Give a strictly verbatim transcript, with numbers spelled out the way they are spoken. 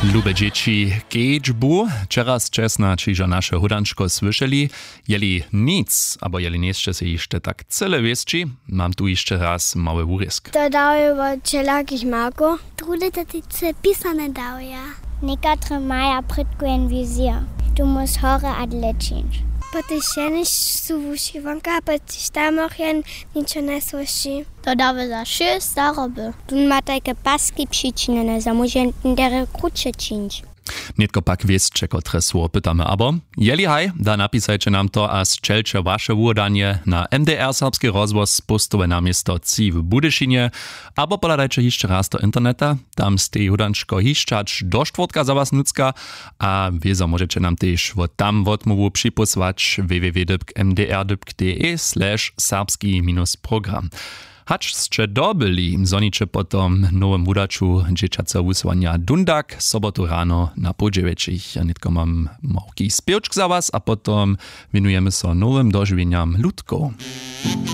Lube dzieci, keďbu, čeraz česna, čiže naše hudančko slyšeli, jeli nic, abo jeli niečo si ešte tak celé viesči, mám tu ešte raz malý úrysk. To dajú od čelakých máko. Trude to tyce písané dajú. Nekatre maja predkujen vizir. Du musst hore adlečinč. Potyšeniš sú vyšívanka, potyš tam jen ničo neslyší. To dáva za šest staroby. Tu má také pasky přičinené, za môže dere kruče činč. Nitko pak wiesče, kotre słowo pytamy, abo jeli haj, da napisajcie nam to a zčelcie wasze wodanie na M D R Serbski rozwoz postowe na miesto C w Budyszynie, abo poladajcie jeszcze raz do interneta, tam ste hudančko hiščać do czwartka za was nucka, a wiezo możecie nam też od tam wotmowu przyposłać w w w kropka m d r kropka d e slash serbski minus program. Hacz sče dobili, zoniče potom nowym wudaču dzieciaca wysłania Dundak, sobotu rano na po dziewięciach. Ja nitko mam małki spiewczk za was, a potom winujemy so nowym dożywieniam ludko.